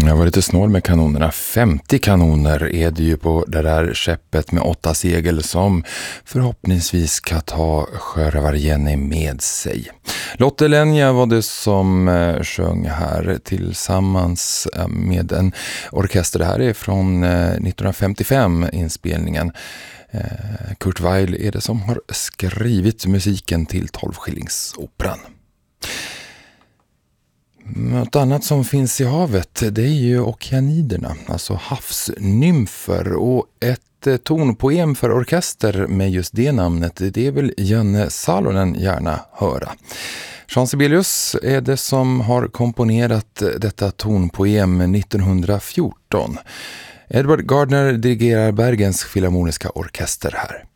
Jag var lite snål med kanonerna. 50 kanoner är det ju på det där skeppet med 8 segel som förhoppningsvis ska ta sjörövar-Jenny med sig. Lotte Lenja var det som sjöng här tillsammans med en orkester. Det här är från 1955 inspelningen. Kurt Weill är det som har skrivit musiken till 12-skillingsoperan. Något annat som finns i havet, det är ju okeaniderna, alltså havsnymfer, och ett tonpoem för orkester med just det namnet, det vill Janne Salonen gärna höra. Jean Sibelius är det som har komponerat detta tonpoem 1914. Edward Gardner dirigerar Bergens Filharmoniska orkester här.